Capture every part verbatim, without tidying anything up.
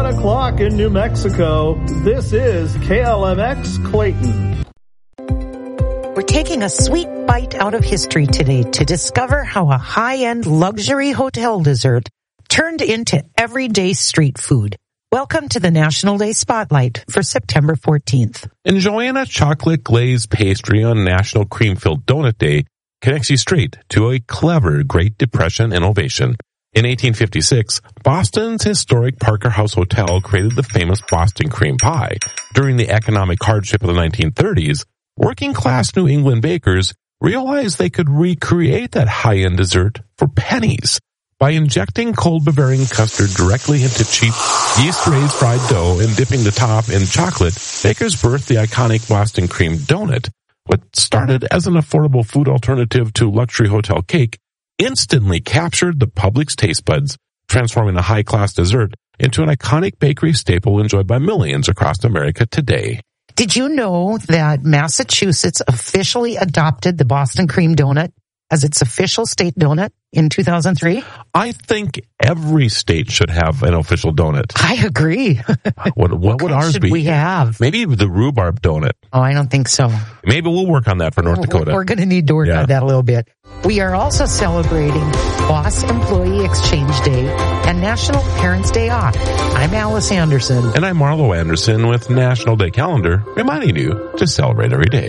one o'clock in New Mexico. This is K L M X Clayton. We're taking a sweet bite out of history today to discover how a high-end luxury hotel dessert turned into everyday street food. Welcome to the National Day Spotlight for September fourteenth. Enjoying a chocolate glazed pastry on National Cream-Filled Donut Day connects you straight to a clever Great Depression innovation. In eighteen fifty-six, Boston's historic Parker House Hotel created the famous Boston cream pie. During the economic hardship of the nineteen thirties, working-class New England bakers realized they could recreate that high-end dessert for pennies. By injecting cold Bavarian custard directly into cheap yeast-raised fried dough and dipping the top in chocolate, bakers birthed the iconic Boston cream donut. What started as an affordable food alternative to luxury hotel cake instantly captured the public's taste buds, transforming a high-class dessert into an iconic bakery staple enjoyed by millions across America today. Did you know that Massachusetts officially adopted the Boston cream donut as its official state donut in two thousand three? I think every state should have an official donut. I agree. What, what, what would ours should be? we have? Maybe the rhubarb donut. Oh, I don't think so. Maybe we'll work on that for North Dakota. We're going to need to work Yeah. on that a little bit. We are also celebrating Boss Employee Exchange Day and National Parents' Day Off. I'm Alice Anderson. And I'm Marlo Anderson with National Day Calendar, reminding you to celebrate every day.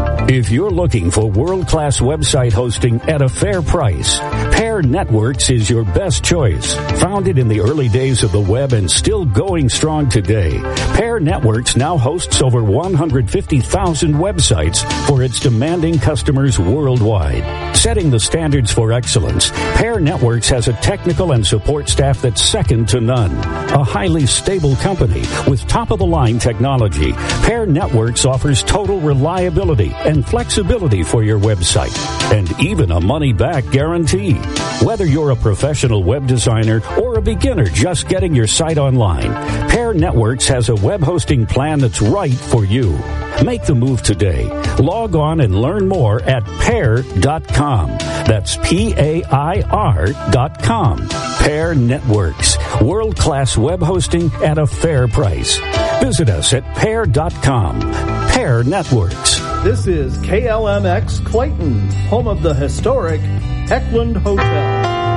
If you're looking for world-class website hosting at a fair price, Pair Networks is your best choice. Founded in the early days of the web and still going strong today, Pair Networks now hosts over one hundred fifty thousand websites for its demanding customers worldwide. Setting the standards for excellence, Pair Networks has a technical and support staff that's second to none. A highly stable company with top-of-the-line technology, Pair Networks offers total reliability and flexibility for your website, and even a money-back guarantee. Whether you're a professional web designer or a beginner just getting your site online, Pair Networks has a web hosting plan that's right for you. Make the move today. Log on and learn more at pair dot com. That's P A I R dot com. Pair Networks. World-class web hosting at a fair price. Visit us at pair dot com. Pair Networks. This is K L M X Clayton, home of the historic Heckland Hotel.